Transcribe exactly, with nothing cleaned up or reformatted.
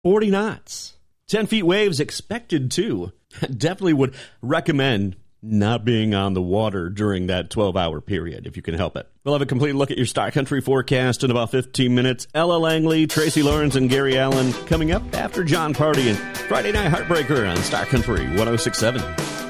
forty knots. ten feet waves expected too. Definitely would recommend not being on the water during that twelve-hour period, if you can help it. We'll have a complete look at your Star Country forecast in about fifteen minutes. Ella Langley, Tracy Lawrence, and Gary Allen coming up after John Party and Friday Night Heartbreaker on Star Country one oh six point seven.